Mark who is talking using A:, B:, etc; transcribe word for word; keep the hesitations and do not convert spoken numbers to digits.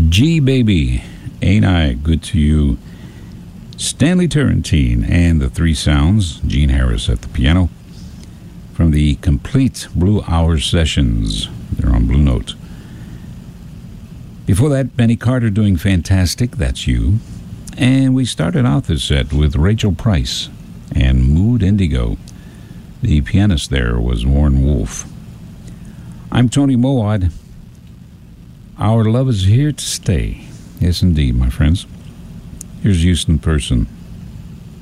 A: G Baby, Ain't I Good to You? Stanley Turrentine and the Three Sounds, Gene Harris at the piano, from the Complete Blue Hour Sessions. They're on Blue Note. Before that, Benny Carter doing Fantastic, That's You. And we started out this set with Rachel Price and Mood Indigo. The pianist there was Warren Wolf. I'm Tony Moad. Our love is here to stay. Yes, indeed, my friends. Here's Houston Person.